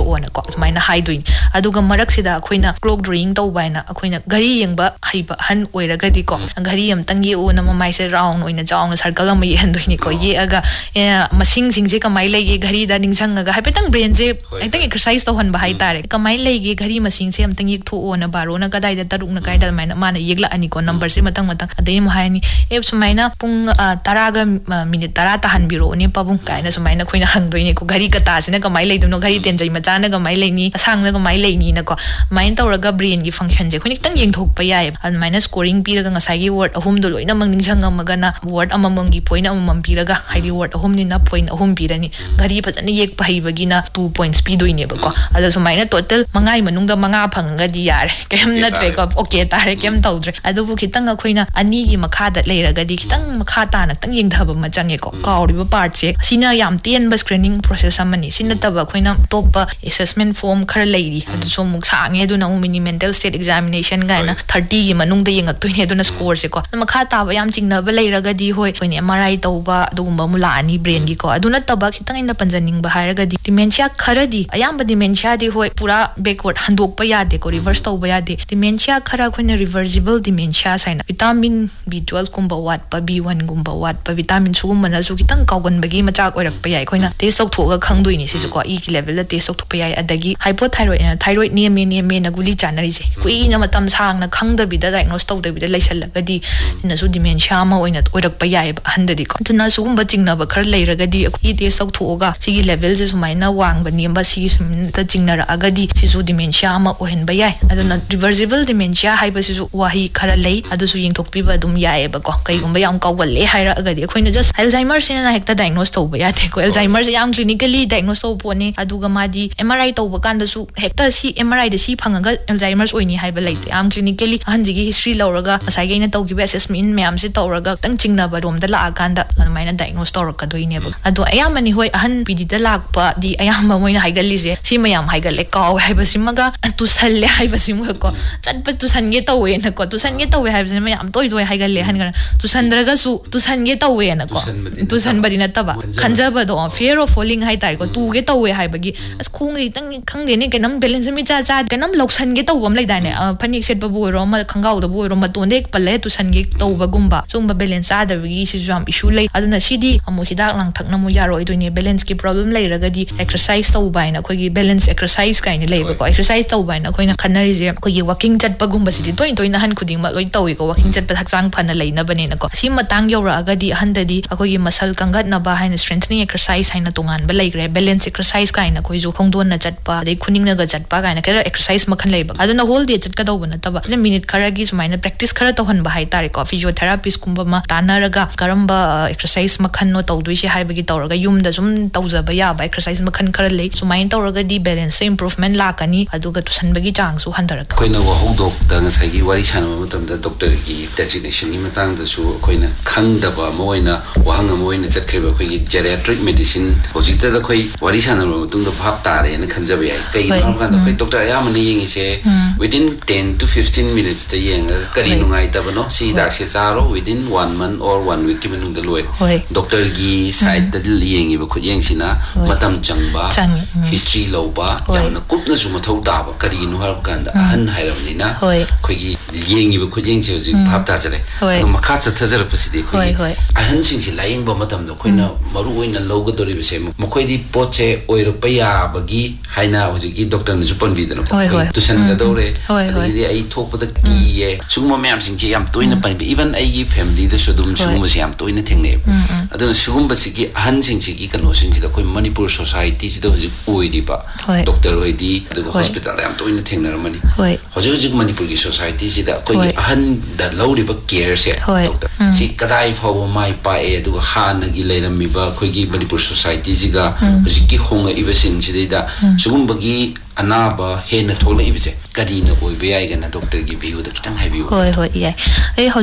ꯌꯦꯡꯊꯣꯛꯑꯣꯅ ꯀꯣ ꯁꯨꯃꯥꯏꯅ ꯍꯥꯏꯗꯣꯏꯅꯤ ꯑꯗꯨꯒ ꯃꯔꯛꯁꯤꯗ ꯑꯩꯈꯣꯏꯅ ꯀ꯭ꯂꯣꯛ ꯗ꯭ꯔꯣꯌꯤꯡ ꯇꯧꯕ ꯍꯥꯏꯅ ꯑꯩꯈꯣꯏꯅ ꯘꯔꯤ ꯌꯦꯡꯕ ꯍꯩꯕ ꯑꯍꯟ ꯑꯣꯏꯔꯒꯗꯤꯀꯣ ꯘꯔꯤ ꯑꯃꯇꯪ ꯌꯦꯛꯎꯅ ꯃꯃꯥꯏꯁꯦ ꯔꯥꯎꯟ ꯑꯣꯏꯅ ꯆꯥꯎꯅ ꯁꯔꯀꯜ ꯑꯃ ꯌꯦꯛꯍꯟꯗꯣꯏꯅꯤꯀꯣ ꯌꯦꯛꯑꯒ ꯃꯁꯤꯡꯁꯤꯡꯁꯦ ꯀꯃꯥꯏꯅ ꯂꯩꯒꯦ ꯘꯔꯤꯗ ꯅꯤꯡꯁꯤꯡꯉꯒ ꯍꯥꯏꯐꯦꯠꯇꯪ ꯕ꯭ꯔꯦꯟꯁꯦ ꯈꯤꯇꯪ ꯑꯦꯛꯁꯔꯁꯥꯏꯁ ꯇꯧꯍꯟꯕ ꯍꯥꯏꯇꯥꯔꯦ ꯀꯃꯥꯏꯅ ꯂꯩꯒꯦ ꯘꯔꯤ ꯃꯁꯤꯡꯁꯦ ꯑꯝꯇꯪ ꯌꯦꯛꯊꯣꯛꯑꯣꯅ ꯕꯥꯔꯣꯅ ꯀꯗꯥꯏꯗ ꯇꯔꯨꯛꯅ ꯀꯥꯏꯗ ꯑꯗꯨꯃꯥꯏꯅ ꯃꯥꯅ ꯌꯦꯛꯂꯛꯑꯅꯤꯀꯣ ꯅꯝꯕꯔꯁꯦ ꯃꯊꯪ ꯃꯊꯪ ꯑꯗꯩ ꯑꯃꯨꯛ ꯍꯥꯏꯔꯅꯤ ꯁꯨꯃꯥꯏꯅ ꯄꯨꯡ 10ꯒ ꯃꯤꯅꯤꯠ 10 ꯇꯥꯍꯟꯕꯤꯔꯛꯑꯣꯅꯦ ꯄꯥꯕꯨꯡ ꯀꯥꯏꯅ ꯁꯨꯃꯥꯏꯅ ꯑꯩꯈꯣꯏꯅ ꯍꯪꯗꯣꯏꯅꯤꯀꯣ ꯘꯔꯤ ꯀꯇꯥꯁꯤꯅ ꯀꯃꯥꯏꯅ ꯂꯩꯗꯣꯏꯅꯣ ꯘꯔꯤ ꯇꯦꯟꯖꯩ ꯃꯆꯥꯅꯀꯃꯥꯏꯅ ꯂꯩꯅꯤ ꯑꯁꯥꯡꯅ ꯀꯃꯥꯏꯅ ꯂꯩꯅꯤꯅꯀꯣ ꯑꯗꯨꯃꯥꯏꯅ ꯇꯧꯔꯒ ꯕ꯭ꯔꯦꯟꯒꯤ ꯐꯪꯁꯟꯁꯦ ꯑꯩꯈꯣꯏꯅ ꯈꯤꯇꯪ ꯌꯦꯡꯊꯣꯛꯄ ꯌꯥꯏꯑꯕ ꯑꯗꯨꯃꯥꯏꯅ ꯁ꯭ꯀꯣꯔꯤꯡ ꯄꯤꯔꯒ ꯉꯁꯥꯏꯒꯤ ꯋꯥꯔꯗ 3ꯗꯣ ꯂꯣꯏꯅꯃꯛ ꯅꯤꯡꯁꯤꯡꯉꯝꯃꯒꯅ ꯋꯥꯔꯗ ꯑꯃꯃꯝꯒꯤ ꯄꯣꯏꯟ ꯑꯃꯃꯝ ꯄꯤꯔꯒ ꯍꯥꯏꯗꯤ ꯋꯥꯔꯗ 3ꯅꯤꯅ ꯄꯣꯏꯟ 3 ꯄꯤꯔꯅꯤ ꯘꯔꯤ ꯐꯖꯅ ꯌꯦꯛꯄ ꯍꯩꯕꯒꯤꯅ 2 points ꯄꯤꯗꯣꯏꯅꯦꯕꯀꯣ ꯑꯗꯣ ꯁꯨꯃꯥꯏꯅ ꯇꯣꯇꯦꯜ 5ꯒꯤ ꯃꯅꯨꯡꯗ 5 ꯐꯪꯉꯒꯗꯤ ꯌꯥꯔꯦ ꯀꯩꯝ ꯅꯠꯇ꯭ꯔꯦꯀꯣ ꯑꯣꯀꯦ ꯇꯥꯔꯦ ꯀꯩꯝ ꯇꯧꯗ꯭ꯔꯦ ꯑꯗꯨꯕꯨ ꯈꯤꯇꯪ ꯑꯩꯈꯣꯏꯅ 2ꯒꯤ ꯃꯈꯥꯗ ꯂꯩꯔꯒꯗꯤ खितंग मखा ताना तंग यंगधब म चंगेको काउरिबो पार्ट से सिना याम तेन ब स्क्रीनिंग प्रोसेस अमनी सिना तब अखोइना टॉप असेसमेंट फॉर्म खर लेरी अदु सो मुक सांगे अदु ना मिनी मेंटल स्टेट एग्जामिनेशन गायना 30 की मनुंग द यंगक्तोइने अदु ना स्कोर से को मखा ताब याम चिंगनब लेरगदी होय कोइने एमआरआई तौबा अदुगुंबा मुला अनि ब्रेन की को अदु ना तब खितंग इन पंजनिंग ब हायरगदी डिमेंशिया खरदी अयाम ब डिमेंशिया दी होय पूरा बैकवर्ड हंदोक प यादे को रिवर्स तौबा यादे डिमेंशिया खरा खोइना reversible dementia Saina vitamin B12 गुंबा वाट प B1 गुंबा वाट प विटामिन सुगुम ना सु खितंग काउगन बगी मचाक ओरक प याय खोइना टेस्ट ऑफ थोगा खंगदोइनी सिसु को ई की लेवल द टेस्ट ऑफ थोप याय अदगी हाइपोथायरॉइड थायरॉइड नियमे ना गुली चानरी से कुइना मतम सांगना खंगदबिदा डायग्नोस तौदबिदा लेसलगदी नसु डिमेंशिया मा ओइना ओरक प याय हंददी को तुना सुगुम चिंगना ब खर लेरगदी ई टेस्ट ऑफ थोगा सिगी लेवल से सुमाइना वांग बनी बा सी त चिंगनर अगदी सिसु डिमेंशिया मा ओहन ब याय अदुना रिवर्सिबल डिमेंशिया हाइब सिसु वाही खर लई अदुसु यंगथोकपिबा दुम याय बको कईगुंबा याम कावले हाइरा अगदी अखोइना जस्ट अल्जाइमर सिना हेक्ता डायग्नोस तौबा याते को अल्जाइमर से याम क्लिनिकली डायग्नोस तौ पोने अदुगा मादी एमआरआई तौबा कांदसु हेक्ता सी एमआरआई द सी फंगगा अल्जाइमर्स ओइनी हाइबा लेते याम क्लिनिकली अहनजिगी हिस्ट्री लौरगा असाइगे इना तौगिबा असेसमेंट मैम से तौरगा तंग चिंगनाबा रोमदा ला कांदा अदुमाइना डायग्नोस तौरकदोइनेबा अदु अयामनी होय अहन पीडीदा लाकपा दी अयाम मोइना हाइगलिसे सी मयाम हाइगले काव हाइबसिमगा तुसल्ले हाइबसिमगा को चटप तुसनगे तौवे न को तुसनगे तौवे हाइबसिम मयाम तोय तोय हाइगले हनगर तुसंद्रगसु तुसनगे तौवे न को तुसनबदी नतबा खंजबदो फियर ऑफ फॉलिंग हाइ तार को तुगे तौवे हाइबगी अस खोंगे तंग खंगदेने केनम बैलेंस मी चा चा केनम लौसनगे तौबम लैदाने फनिक सेटबा बोरो म खंगाव the borrow मतोंदे Palle तुसनगे तौबगुंबा Sumba balance आदबगी सिजु याम इशू लै अदुना सिदी अमु हिदाक लांग थकना मु यारो इदोइने बैलेंस की प्रॉब्लम लैरगदी एक्सरसाइज तौबाइना खोगी बैलेंस एक्सरसाइज काइने लैबा को एक्सरसाइज तौबाइना खोइना खनरिजे खोगी वॉकिंग चटपगुंबा सिदी तोइन तोइन हन खुदिंग मा लोइ तौइ को वॉकिंग चटप हक्चांग फना लैना बनेना को सि मतंग यौरागदी हंददी अखोगी मसल कंगतनबा हाइना स्ट्रेंथनिंग एक्सरसाइज हाइना तोंगान बा लैग्रे बैलेंस एक्सरसाइज काइना खोइजु खोंगदोन ना चटपा दे खुनिंगनगा चटपा काइना केरा एक्सरसाइज मखन लैबा अदुना होल डे चटकदौबा नतबा मिनिट खरगी सुमाइना प्रैक्टिस खरा तौहनबा हाइ तारे को फिजियोथेरापिस्ट कुंबा मा तानरगा करंबा एक्सरसाइज मखन नो तौदुइसे हाइबगी तौरगा युमदा जुम तौजबा याबा एक्सरसाइज मखन खरा लै सुमाइन तौरगदी बैलेंस इंप्रूवमेंट लाकनी अदुगा तुसनबगी चांगसु हंदरक कोइना वहोदोक द ngसाइगी वारि सानम मतमदा डॉक्टर की डेजिग्नेशन नि मतंग दसु Koyna खंगदबा Moina वहंग Moina चटखेबा खोगी geriatric medicine होजिता the खोइ वारि सानम मतुंग द भाप तारे न खंजबे याय कई नाम खोइ doctor यामनि येंगिसे within 10 to 15 minutes te yeng kari nungai tabano si dak se charo within 1 month or 1 week ki menung de loi doctor gi side da yengi ba khut yeng sina matam changba history loba yamna kupna su mathau da ba kari nu har kan da han hairamni na khoi gi yengi ba khut yeng se ji phap ta jare no makha cha thajar pasidi khoi ahan sing si layeng ba matam da khoina maru oina loga dori be se mokhoi di poche oirpa ya bagi haina hoji gi doctor nu supan bi da no to san ga dore adi ai thokpa da ki ye sugma myam sing che yam toina pan even ai gi family da sudum sugma se yam toina thengne aduna sugum ba sigi ahan sing sigi kano sing da koi manipur society si da hoji oi di ba doctor oi di da hospital yam toina thengna ramani hoji hoji manipur gi society si da koi ahan da lawri ba care se doctor si kadai faw mai pa e du han gi leirami ba koi gi manipur society si ga hoji ki honga iba sing si da sugum ba gi anaba hena thola ibse kadina oi be ai ga na doctor gi biu da kitang hai biu hoi hoi yai ai hojik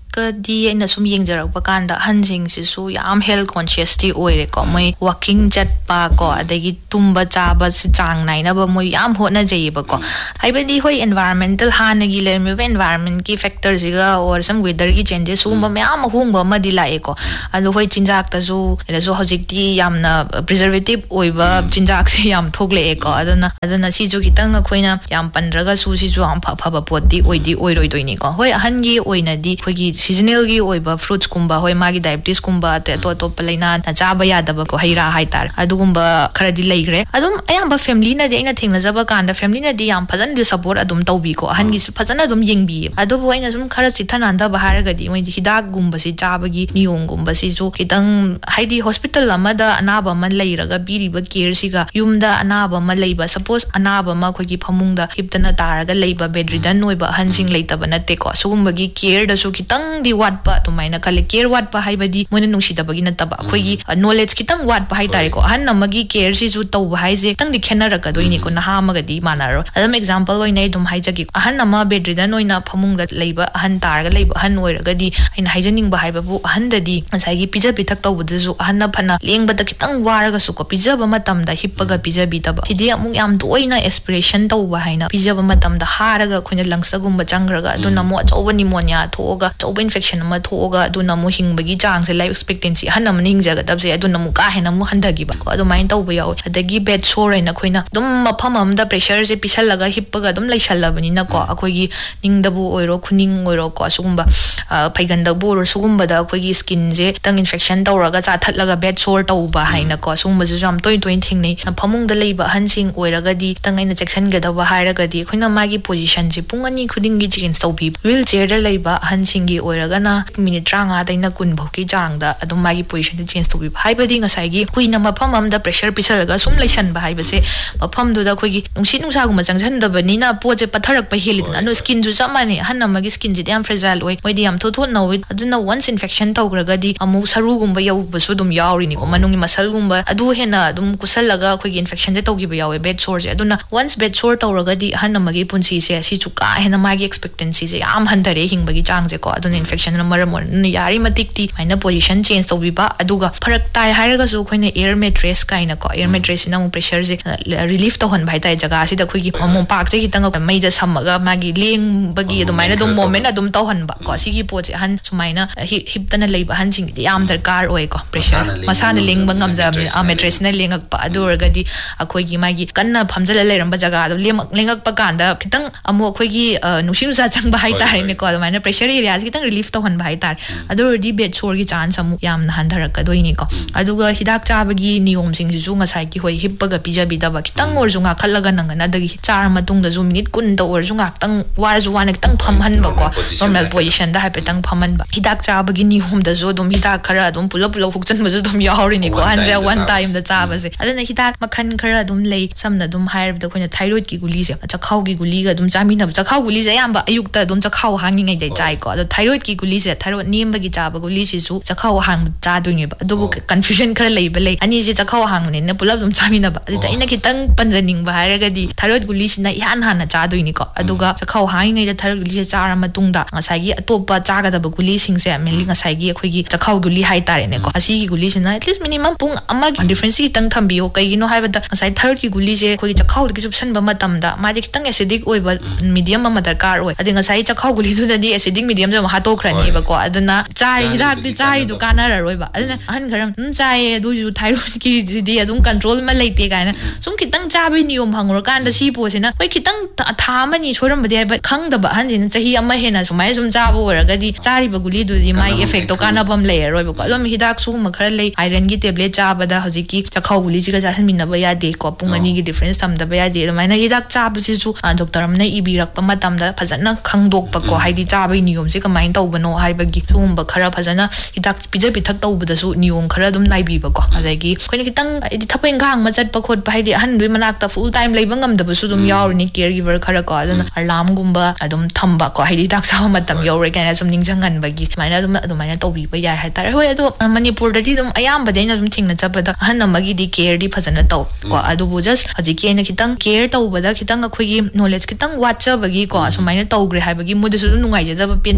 ꯀꯗꯤ ꯑꯩꯅ ꯁꯨꯝ ꯌꯦꯡꯖꯔꯛꯄ ꯀꯥꯟꯗ ꯑꯍꯟꯁꯤꯡꯁꯤꯁꯨ ꯌꯥꯝ health ꯀꯣꯟꯁꯤꯌꯁꯇꯤ ꯑꯣꯏꯔꯦꯀꯣ ꯃꯣꯏ walking ꯆꯠꯄ ꯀꯣ ꯑꯗꯒꯤ ꯇꯨꯝꯕ ꯆꯥꯕꯁꯤ ꯆꯥꯡ ꯅꯥꯏꯅꯕ ꯃꯣꯏ ꯌꯥꯝ ꯍꯣꯠꯅꯖꯩꯌꯦꯕꯀꯣ ꯍꯥꯏꯕꯗꯤ ꯍꯣꯏ एनवायरमेंटल हानगी लेरमिबा एनवायरमेंट की फैक्टर सिगा और सम वेदर की चेंजेस सुम मयाम होंगबा मदि लाएको अदो होय चिंजाक तसु एलसो हजिकती यामना प्रिजर्वेटिव ओइबा चिंजाक से याम थोगलेएको अदना सिजु खितंग अखोइना याम पंद्रगा सु सिजु आम फफबा पोती ओइदी ओइरोइदोइनिको होय अहनगी ओइनादि खोगी सीजनल की ओइबा फ्रूट्स कुंबा होय मागी डायबिटीज कुंबा तो तो पलेना चाबा यादबा को हैरा हाइतार अदुगुंबा खरदि लेग्रे अदुम अयाम फैमिली ना देना थिंगनजबा कांदा फैमिली ना दि याम फजन दि सपोर्ट अदुम तौबी को अहनगी फजन अदुम येंबी अदुबो अइना सुम खरा चिथनांदा बहारगदि मोइ हिदाक गुंबसी चाबगी नियोम गुंबसी जो खितंग हाइदि हॉस्पिटल अमदा अनाबा मन लैरगा बीरिबा केयर सिगा युमदा अनाबा म लैबा सपोज अनाबा म खोगी फमुंगदा हिप्तना तारगा लैबा बेडरिडन ओइबा अहनसिंग लैतबा नते को सुगुंबगी केयर दसु खितंग दि वाटपा तुमाइना कले केयर वाटपा हाइबदी मोइना नुसिदबगी नतबा खोगी नॉलेज खितंग वाटपा हाइतारे को अहन अमगी केयर सिजु तौबा हाइजे तंग दि खेनरकदोइनि को नहा अमगदि मानारो अदम एग्जांपल ओइनै दुम हाइजगी अहन अमा बेडरिडन ओइना फमुंगदा लैबा अहन तारगा लैबा अहन ओइरगदी अइना हाइजनिंग बा हाइबबु अहनददी मसाइगी पिजा पिथक तौबदसु अहन फना लेंबदा खितंग वारगसु को पिजबा मतमदा हिप्पगा पिजबितबा सिदि अमुक याम तोइना एस्पिरेशन तौबा हाइना पिजबा मतमदा हारगा खोइना लंगसगुंबा चंग्रगा अदुना मो अचौबा निमोनिया थोगा चौबा इन्फेक्शन अमा थोगा अदुना मो हिंगबगी चांगसे लाइफ एक्सपेक्टेंसी अहन अमन हिंगजगदबसे अदुना मो का हेना मो हंदगिबा को अदुमाइन तौबा याव अदगी बेड सोर हैना खोइना दुम मफम अमदा प्रेशर से पिसलगा हिप्पगा दुम लैसलबनिना को अखोगी निंगदबु ओइरो खुनिंग ओइरो को सुगुंबा फैगंदबु ओरो सुगुंबदा अखोगी स्किन जे तंग इन्फेक्शन तौरगा चाथलगा बेड सोर तौबा हाइना को सुगुंबजु जाम तोइ तोइ थिंगनै फमुंगदा लैबा अहनसिंग ओइरगदी तंगैना सेक्शनगदबा हाइरगदी खोइना मागी पोजीशन से पुंग अनि खुदिंगी चेंज तौबी व्हील चेयर दा लैबा अहनसिंगी ओइरगना मिनिट 30 दैना 10 भौकी चांगदा अदुम मागी पोजीशन चेंज तौबी हाइबदी ngसाइगी कुइना मफम अमदा प्रेशर पिसलगा सुम लैसनबा हाइबसे मफम दुदा खोगी नुंसी नुंसागुमा चंगसनदबनिना पोजे पथरक हेलिदना अनु स्किन जु समाने हन अमगी स्किन जी याम फ्रेजाइल ओइ मोइदि याम थोथो नौइ अदुना वन्स इन्फेक्शन तौग्रगदी अमु सरुगुंबा यौबसु दुम यावरिनि को मनुंगी मसलगुंबा अदु हेना दुम कुसलगा खोगी इन्फेक्शन जे तौगिबा यावे बेड सोर जे अदुना वन्स बेड सोर तौरगदी हन अमगी पुंसी से सि चुका हेना मागी एक्सपेक्टेंसी से याम हंदरे हिंगबगी चांग जे को अदुना इन्फेक्शन न मरम यारी मतिकती माइना पोजीशन चेंज तौबिबा अदुगा फरक ताइ हारगसु खोइना एयर मैट्रेस काइना को एयर मैट्रेस ना प्रेशर जे रिलीफ तौहन भाई ताइ जगह सिदा खोगी मम पाक जे खितंग मैदा सम्मगा मागी लेंबगी अदुमाइना दुम मोमेंट अदुम तौहनबा को सिगी पोजे हन सुमाइना हिप्तना लैबा हनसिंग याम दरकार ओइ को pressure मसाना लेंबा ngamjam a mattress na lengak pa adurgadi akhoi magi kanna phamjala leramba jaga do lengak pa kanda kitang amu akhoi gi nusin sa chang ba hai tare ne ko admaina pressure area kitang relief to han ba hai tar adurdi bed sore gi chance amu yam na handharak ka doini ko aduga hidak chabagi niyom sing ju ngasai gi hoi hippaga pijabi da ba kitang or junga khallaga nangana dagi char matung da ju minute kun da or junga tang war ju wan kitang phamhan ba ko normal position da hapetang phamhan ba hidak chabagi niyom da jo dum hidak khara dum pulo pulo hukchan ba ju dum yahori ni ko anja one time da chaba se adana hidak makhan khara dum lei samna dum hair da khoina thyroid ki guli se chakhau gi guli ga dum chami na chakhau guli se yamba ayuk ta dum chakhau hangni ngai dai chai ko ado thyroid ki guli se thyroid nem ba gi chaba guli si su chakhau hang cha duini ba ado confusion khara lei ba lei ani se chakhau hang ne na pulap dum chami na ba ita ina kitang panjaning ba hair ga di thyroid guli si na ihan han na cha duini ko aduga chakhau hang ngai da thyroid guli se chara matung da ngasai gi atopa chaga da ba guli sing se mainly ngasai gi akhoi gi chakhau guli hai tare ne ko asi gi guli se na at least minimum pung ama difference ki tang thambiyo kai gi no hai ba da ngasai thyroid ki guli se khoi chakhau gi subsan ba matam da ma de kitang acidic oi ba medium ama darkar oi adi ngasai chakhau guli du da di acidic medium ja ha to khrani ba ko aduna chai hidak di chai du kana ra roi ba aduna han garam chai du ju thyroid ki di adum control ma leite ga na sum kitang chabi niyom hangor kan da si po se na oi kitang tha ma ni choram ba de ba khang da ba han jin chahi ama he na sumai sum chabo ra ga di chari ba guli du di mai effect to kana bam le roi ba ko adum hidak su ma khara le iron gi tablet chaba da hojiki chakhau guli ji ga ja min na ba ya de ko pung ani gi difference sam da ba ya de mai na hidak chaba si su doctor amna ibi rak pa matam da phajana khangdok pa ko haidi chabai niyom se kamai tau bano hai ba gi sum ba khara phajana hidak pija pithak tau ba da su niyom khara dum nai bi ba ko adagi koina kitang idi thapai ngang ma chat pa khot pa haidi han dui manak ta full time lei ba ngam da ba su dum yaw ni caregiver khara ko adana alarm gumba adum thamba ko haidi dak sa matam yaw re kana sum ningjangan ba gi mai na dum mai na tau bi ba ya hai tar hoi adu manipur da di dum ayam ba deina dum thingna chapa da han amagi di care di phajana tau ko adu bu just haji ke na kitang care tau ba da kitang akhoi gi knowledge kitang watcha ba gi ko so mai na tau gre hai ba gi mu da su nungai ja ba penja da ba su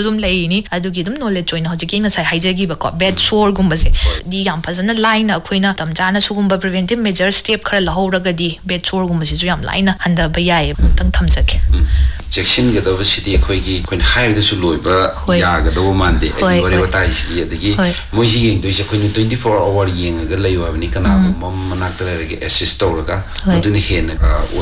ꯑꯗꯨꯝ ꯂꯩꯔꯤꯅꯤ ꯑꯗꯨꯒꯤ ꯑꯗꯨꯝ knowledge ꯑꯣꯏꯅ ꯍꯧꯖꯤꯛꯀꯤ ꯉꯁꯥꯏ ꯍꯥꯏꯖꯈꯤꯕꯀꯣ bed ꯁꯣꯔꯒꯨꯝꯕꯁꯦ ꯗꯤ ꯌꯥꯝ ꯐꯖꯅ ꯂꯥꯏꯅ ꯑꯩꯈꯣꯏꯅ ꯃꯇꯝ ꯆꯥꯅ ꯁꯤꯒꯨꯝꯕ ꯄ꯭ꯔꯤꯚꯦꯟꯇꯤቭ ꯃꯦꯖꯔ ꯁ꯭ꯇꯦꯞ ꯈꯔ ꯂꯧꯍꯧꯔꯒꯗꯤ ꯕꯦꯗ ꯁꯣꯔꯒꯨꯝꯕꯁꯤꯁꯨ ꯌꯥꯝ ꯂꯥꯏꯅ ꯍꯟꯊꯕ ꯌꯥꯏꯌꯦ ꯑꯃꯨꯛꯇꯪ ꯊꯝꯖꯒꯦ ꯆꯦꯛꯁꯤꯟꯒꯗꯕꯁꯤꯗꯤ ꯑꯩꯈꯣꯏꯅ ꯍꯥꯏꯕꯗꯁꯨ ꯂꯣꯏꯕ ꯌꯥꯒꯗꯧꯕ ꯃꯥꯟꯗꯦ ꯍꯥꯏꯗꯤ ꯋꯥꯔꯤ ꯋꯥꯇꯥꯏꯁꯤꯒꯤ ꯑꯗꯒꯤ ꯃꯣꯏꯁꯤ ꯌꯦꯡꯗꯣꯏꯁꯦ ꯑꯩꯈꯣꯏꯅ 24 ꯑꯋꯥꯔ ꯌꯦꯡꯉꯒ ꯂꯩꯌꯨ ꯍꯥꯏꯕꯅꯤ ꯀꯅꯥꯒꯨꯝꯕ ꯃꯅꯥꯛꯇ ꯂꯩꯔꯒ ꯑꯦꯁꯤꯁ ꯇꯧꯔꯒ ꯃꯗꯨꯅ ꯍꯦꯟꯅ